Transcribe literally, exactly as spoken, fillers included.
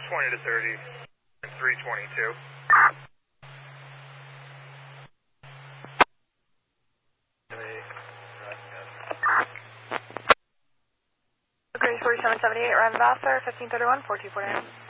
twenty to thirty, three twenty-two. Grace forty-seven seventy-eight, Ryan Vassar, fifteen thirty-one, four two four nine.